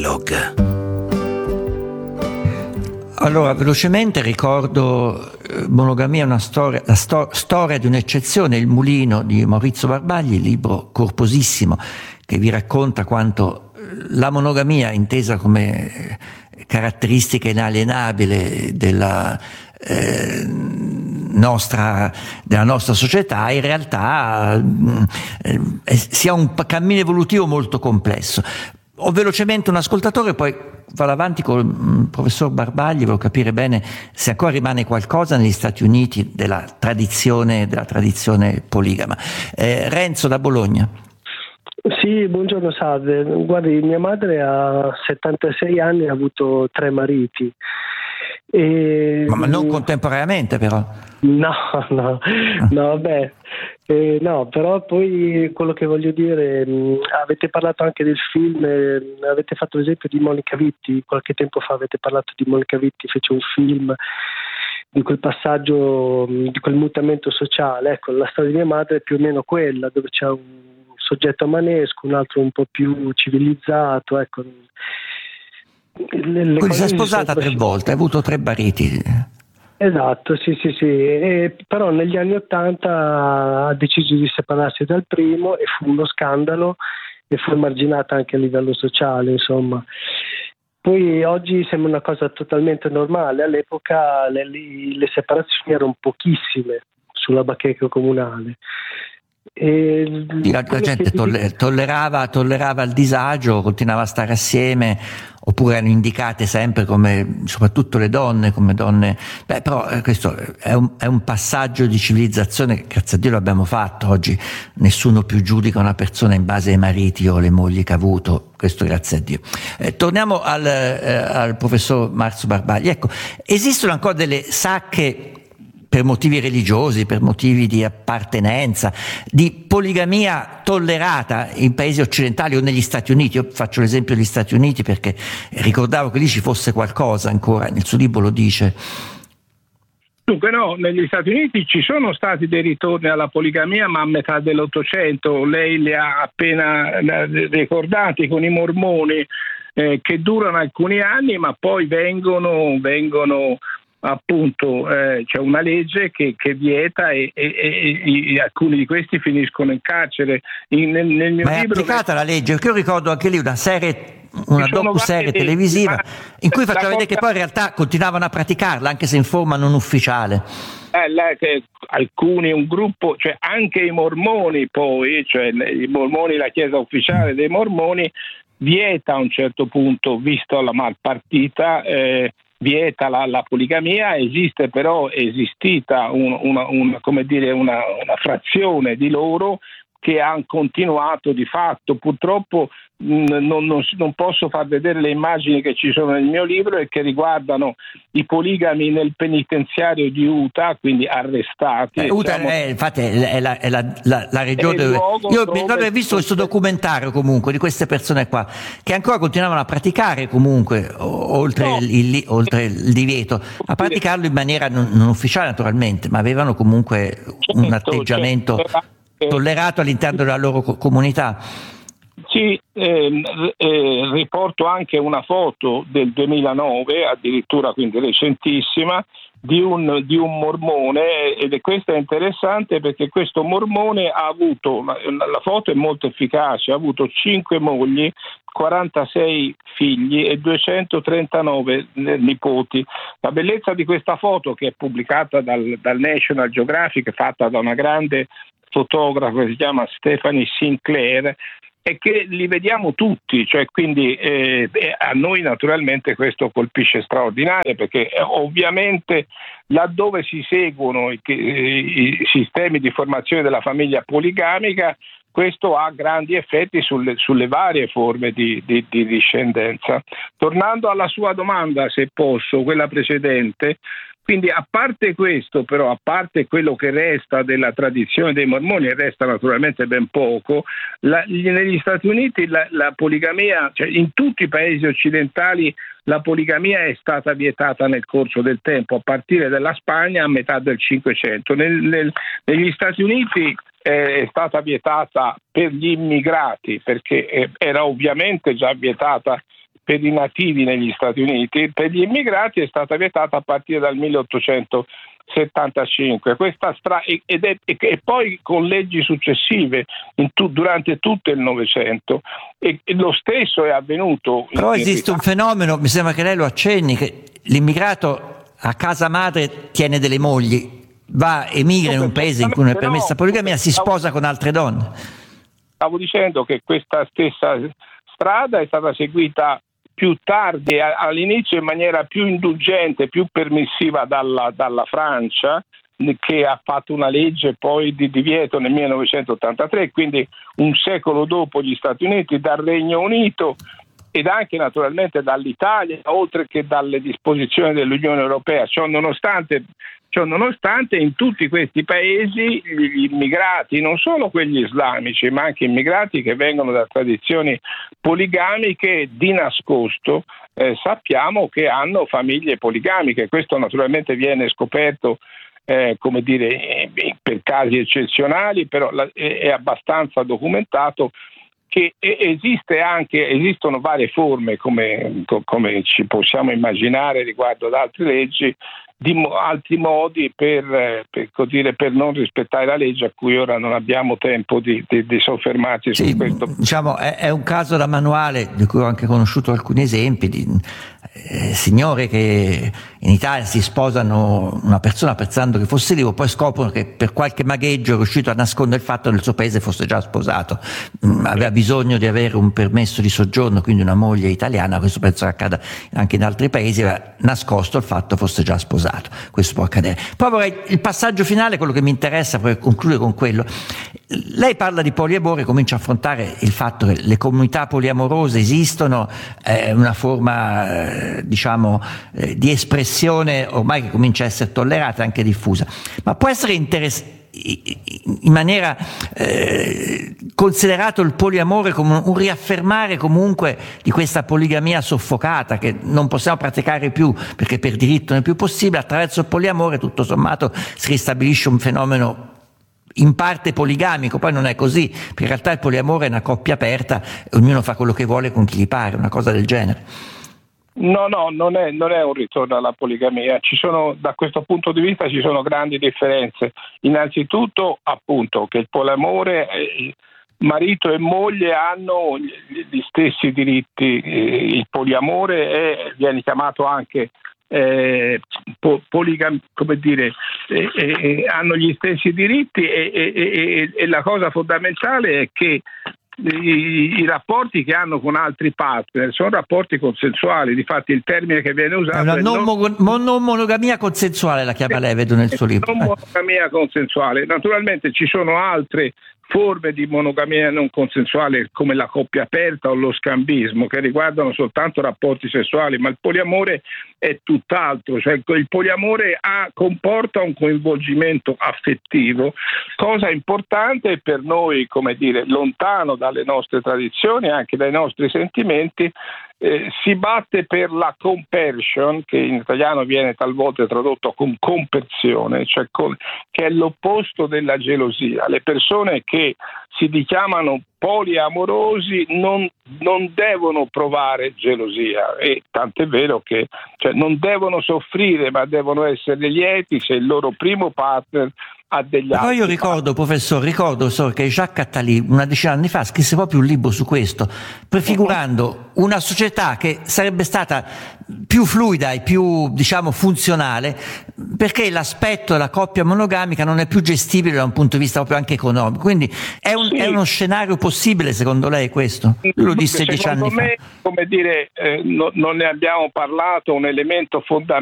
Epilogue. Allora, velocemente ricordo Monogamia, una storia, storia di un'eccezione, Il mulino di Maurizio Barbagli, libro corposissimo che vi racconta quanto la monogamia, intesa come caratteristica inalienabile della nostra società, in realtà sia un cammino evolutivo molto complesso. Ho velocemente un ascoltatore, poi vado avanti con il professor Barbagli, volevo capire bene se ancora rimane qualcosa negli Stati Uniti della tradizione poligama. Renzo da Bologna. Sì, buongiorno, salve. Guardi, mia madre ha 76 anni e ha avuto 3 mariti. Ma non contemporaneamente, però? No, vabbè. No, però poi quello che voglio dire, avete parlato anche del film, avete fatto l'esempio di Monica Vitti, qualche tempo fa avete parlato di Monica Vitti, fece un film di quel passaggio, di quel mutamento sociale. Ecco, la storia di mia madre è più o meno quella, dove c'è un soggetto manesco, un altro un po' più civilizzato, ecco. Quindi si è sposata 3 volte, ha avuto 3 mariti. Esatto, sì. Però negli anni '80 ha deciso di separarsi dal primo e fu uno scandalo e fu emarginata anche a livello sociale, insomma. Poi oggi sembra una cosa totalmente normale, all'epoca le separazioni erano pochissime sulla bacheca comunale. La gente tollerava il disagio, continuava a stare assieme, oppure erano indicate sempre come, soprattutto le donne, come donne. Però questo è un passaggio di civilizzazione che, grazie a Dio, l'abbiamo fatto. Oggi nessuno più giudica una persona in base ai mariti o alle mogli che ha avuto, questo grazie a Dio. Torniamo al professor Marzio Barbagli. Ecco, esistono ancora delle sacche per motivi religiosi, per motivi di appartenenza, di poligamia tollerata in paesi occidentali o negli Stati Uniti? Io faccio l'esempio degli Stati Uniti perché ricordavo che lì ci fosse qualcosa ancora, nel suo libro lo dice. Dunque no, negli Stati Uniti ci sono stati dei ritorni alla poligamia, ma a metà dell'Ottocento. Lei li ha appena ricordati con i mormoni, che durano alcuni anni, ma poi vengono appunto, c'è una legge che vieta e alcuni di questi finiscono in carcere. Nel mio ma è libro applicata la legge? Perché io ricordo anche lì una docu-serie televisiva in cui faceva vedere che poi in realtà continuavano a praticarla anche se in forma non ufficiale. Alcuni, un gruppo, cioè anche i mormoni poi, cioè i mormoni, la chiesa ufficiale dei mormoni vieta a un certo punto, visto la malpartita, vieta la poligamia. Esiste però, è esistita una frazione di loro che hanno continuato di fatto. Purtroppo non posso far vedere le immagini che ci sono nel mio libro e che riguardano i poligami nel penitenziario di Utah, quindi arrestati. Utah infatti è la regione dove io ho visto questo documentario comunque di queste persone qua che ancora continuavano a praticare comunque oltre il divieto, a praticarlo in maniera non ufficiale naturalmente, ma avevano comunque un atteggiamento tollerato all'interno della loro comunità. Sì, riporto anche una foto del 2009, addirittura, quindi recentissima, di un mormone, ed questa è interessante perché questo mormone ha avuto, la foto è molto efficace, ha avuto 5 mogli, 46 figli e 239 nipoti. La bellezza di questa foto, che è pubblicata dal National Geographic, fatta da una grande fotografa che si chiama Stephanie Sinclair, è che li vediamo tutti, cioè quindi a noi naturalmente questo colpisce straordinario, perché ovviamente laddove si seguono i sistemi di formazione della famiglia poligamica, questo ha grandi effetti sulle varie forme di discendenza. Tornando alla sua domanda, se posso, quella precedente, quindi a parte questo, però, a parte quello che resta della tradizione dei mormoni, e resta naturalmente ben poco, negli Stati Uniti la poligamia, cioè in tutti i paesi occidentali, la poligamia è stata vietata nel corso del tempo, a partire dalla Spagna a metà del Cinquecento. Negli Stati Uniti è stata vietata per gli immigrati, perché era ovviamente già vietata per i nativi negli Stati Uniti, per gli immigrati è stata vietata a partire dal 1875. E poi con leggi successive durante tutto il Novecento, e lo stesso è avvenuto. Però esiste un fenomeno, mi sembra che lei lo accenni, che l'immigrato a casa madre tiene delle mogli, emigra in un paese in cui non è permessa la poligamia, si sposa con altre donne. Stavo dicendo che questa stessa strada è stata seguita più tardi, all'inizio in maniera più indulgente, più permissiva dalla Francia, che ha fatto una legge poi di divieto nel 1983, quindi un secolo dopo gli Stati Uniti, dal Regno Unito ed anche naturalmente dall'Italia, oltre che dalle disposizioni dell'Unione Europea. Ciò nonostante in tutti questi paesi gli immigrati, non solo quelli islamici, ma anche immigrati che vengono da tradizioni poligamiche, di nascosto sappiamo che hanno famiglie poligamiche. Questo naturalmente viene scoperto per casi eccezionali, però è abbastanza documentato che esistono varie forme, come ci possiamo immaginare riguardo ad altre leggi, di altri modi per non rispettare la legge, a cui ora non abbiamo tempo di soffermarci su questo. Diciamo, è un caso da manuale di cui ho anche conosciuto alcuni esempi di signore che in Italia si sposano una persona pensando che fosse lì, poi scoprono che per qualche magheggio è riuscito a nascondere il fatto che nel suo paese fosse già sposato, aveva bisogno di avere un permesso di soggiorno, quindi una moglie italiana. Questo penso che accada anche in altri paesi, aveva nascosto il fatto che fosse già sposato. Questo può accadere. Poi vorrei il passaggio finale, quello che mi interessa per concludere con quello. Lei parla di poliamore, comincia a affrontare il fatto che le comunità poliamorose esistono, è una forma di espressione ormai che comincia a essere tollerata e anche diffusa, ma può essere in maniera considerato il poliamore come un riaffermare comunque di questa poligamia soffocata che non possiamo praticare più perché per diritto non è più possibile. Attraverso il poliamore tutto sommato si ristabilisce un fenomeno in parte poligamico. Poi non è così, perché in realtà il poliamore è una coppia aperta e ognuno fa quello che vuole con chi gli pare, una cosa del genere. No, non è un ritorno alla poligamia. Da questo punto di vista ci sono grandi differenze. Innanzitutto, appunto, che il poliamore, marito e moglie hanno gli stessi diritti. Il poliamore viene chiamato anche hanno gli stessi diritti e la cosa fondamentale è che i rapporti che hanno con altri partner sono rapporti consensuali. Difatti il termine che viene usato è non monogamia consensuale, la chiama lei, vedo nel suo libro. Non monogamia consensuale. Naturalmente ci sono altre forme di monogamia non consensuale come la coppia aperta o lo scambismo, che riguardano soltanto rapporti sessuali, ma il poliamore è tutt'altro. Cioè il poliamore comporta un coinvolgimento affettivo, cosa importante per noi, lontano dalle nostre tradizioni, anche dai nostri sentimenti. Si batte per la compersion, che in italiano viene talvolta tradotto con compersione, cioè che è l'opposto della gelosia. Le persone che si chiamano poliamorosi non devono provare gelosia, e tant'è vero che non devono soffrire, ma devono essere lieti se il loro primo partner ha degli altri. Poi io ricordo che Jacques Attali una decina di anni fa scrisse proprio un libro su questo, prefigurando una società che sarebbe stata più fluida e più funzionale, perché l'aspetto della coppia monogamica non è più gestibile da un punto di vista proprio anche economico. Quindi è uno scenario possibile, secondo lei, questo? Lui lo disse 10 anni fa. Non ne abbiamo parlato, un elemento fondamentale